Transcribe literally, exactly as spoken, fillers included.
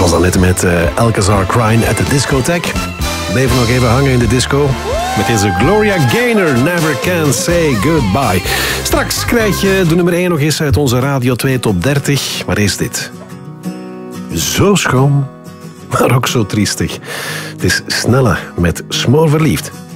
was dan net met uh, Alcazar Crying at the Discotheque. Bleven nog even hangen in de disco. Met deze Gloria Gaynor, Never Can Say Goodbye. Straks krijg je de nummer één nog eens uit onze Radio twee Top dertig. Maar eerst dit. Zo schoon, maar ook zo triestig. Het is Snelle met Smoor Verliefd.